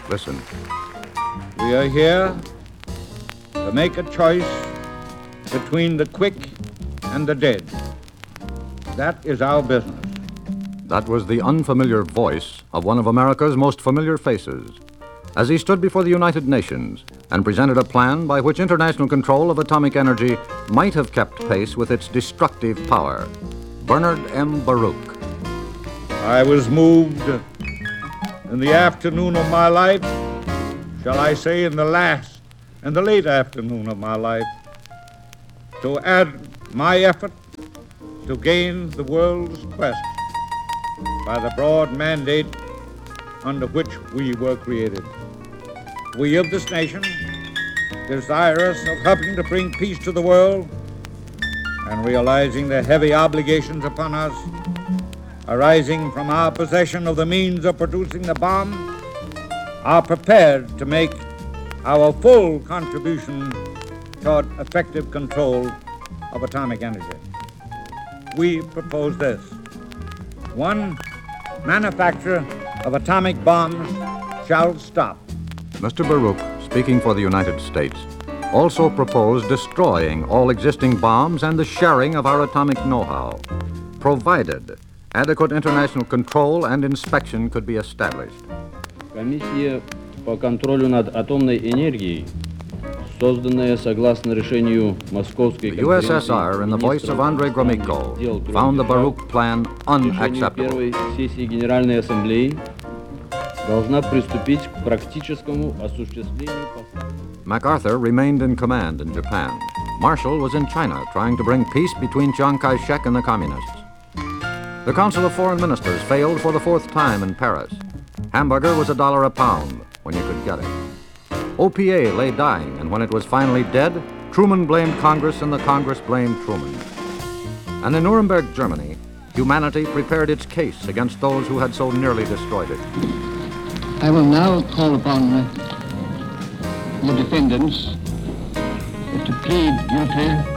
Listen. We are here to make a choice between the quick and the dead. That is our business. That was the unfamiliar voice of one of America's most familiar faces as he stood before the United Nations and presented a plan by which international control of atomic energy might have kept pace with its destructive power. Bernard M. Baruch. I was moved in the afternoon of my life, shall I say in the late afternoon of my life, to add my effort to gain the world's quest by the broad mandate under which we were created. We of this nation, desirous of helping to bring peace to the world and realizing the heavy obligations upon us arising from our possession of the means of producing the bomb, are prepared to make our full contribution toward effective control of atomic energy. We propose this. 1, manufacture of atomic bombs shall stop. Mr. Baruch, speaking for the United States, also proposed destroying all existing bombs and the sharing of our atomic know-how, provided adequate international control and inspection could be established. Комиссия по контролю над атомной энергией, созданная согласно решению Московской The конференции USSR, in the voice of Andrei Gromyko, found the Baruch plan unacceptable. Первой сессии Генеральной Ассамблеи должна приступить к практическому осуществлению. MacArthur remained in command in Japan. Marshall was in China trying to bring peace between Chiang Kai-shek and the communists. The Council of Foreign Ministers failed for the 4th time in Paris. Hamburger was $1 a pound when you could get it. OPA lay dying, and when it was finally dead, Truman blamed Congress and the Congress blamed Truman. And in Nuremberg, Germany, humanity prepared its case against those who had so nearly destroyed it. I will now call upon the defendants to plead guilty